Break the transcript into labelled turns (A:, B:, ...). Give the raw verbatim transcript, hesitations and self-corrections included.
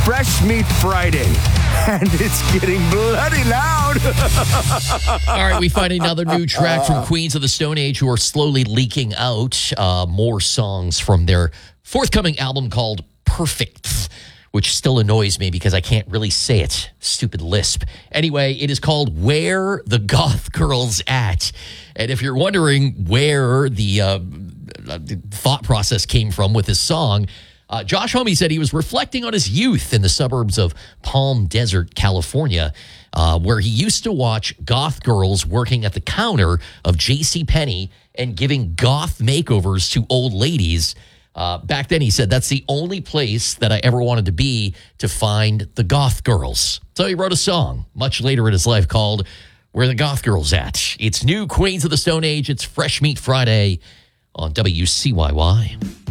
A: Fresh Meat Friday, and it's getting bloody loud.
B: All right, we find another new track from Queens of the Stone Age who are slowly leaking out uh, more songs from their forthcoming album called Perfect, which still annoys me because I can't really say it. Stupid lisp. Anyway, it is called Where the Goth Girls At. And if you're wondering where the, uh, the thought process came from with this song, uh, Josh Homme said he was reflecting on his youth in the suburbs of Palm Desert, California, uh, where he used to watch goth girls working at the counter of JCPenney and giving goth makeovers to old ladies. Uh, back then, he said, that's the only place that I ever wanted to be to find the goth girls. So he wrote a song much later in his life called Where the Goth Girls At. It's new Queens of the Stone Age. It's Fresh Meat Friday on W C Y Y.